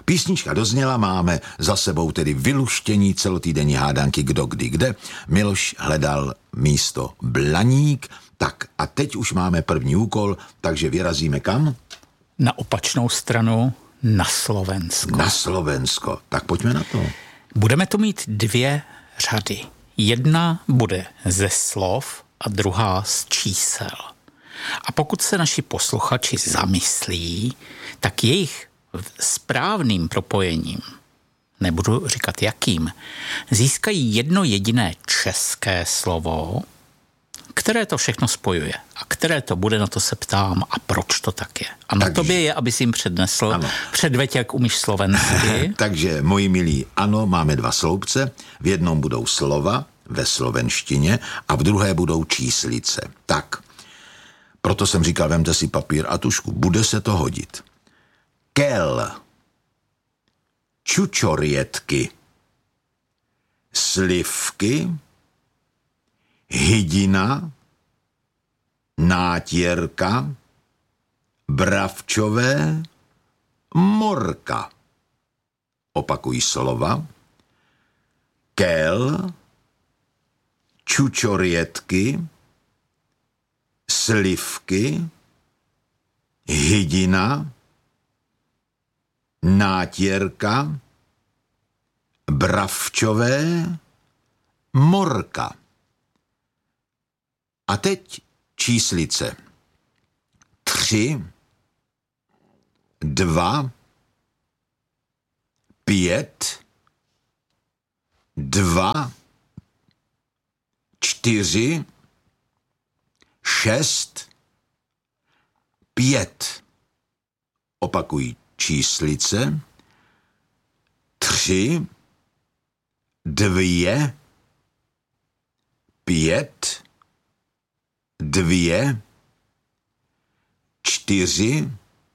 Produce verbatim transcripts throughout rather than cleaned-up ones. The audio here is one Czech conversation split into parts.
Písnička dozněla, máme za sebou tedy vyluštění celotýdenní hádanky Kdo, kdy, kde. Miloš hledal místo Blaník. Tak a teď už máme první úkol, takže vyrazíme kam? Na opačnou stranu, na Slovensko. Na Slovensko. Tak pojďme na to. Budeme tu mít dvě řady. Jedna bude ze slov a druhá z čísel. A pokud se naši posluchači zamyslí, tak jejich správným propojením, nebudu říkat jakým, získají jedno jediné české slovo, které to všechno spojuje. A které to bude, na to se ptám a proč to tak je. A na Takže, tobě je, abys jim přednesl ano. předveď, jak umíš slovensky. Takže, moji milí, ano, máme dva sloupce. V jednom budou slova ve slovenštině a v druhé budou číslice. Tak, proto jsem říkal, vemte si papír a tušku. Bude se to hodit. Kel, čučorětky, slivky, hydina, nátěrka, bravčové, morka. Opakují slova. Kel, čučorětky, slivky, hydina, nátěrka, bravčové, morka. A teď číslice. Tři, dva, pět, dva, čtyři, šest, pět. Opakují číslice. Tři, dvě, pět, dvě, čtyři,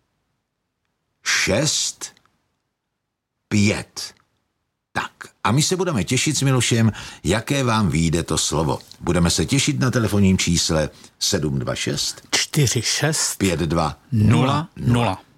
šest, pět. Tak, a my se budeme těšit s Milošem, jaké vám vyjde to slovo. Budeme se těšit na telefonním čísle sedm dva šest čtyři šest pět dva nula nula.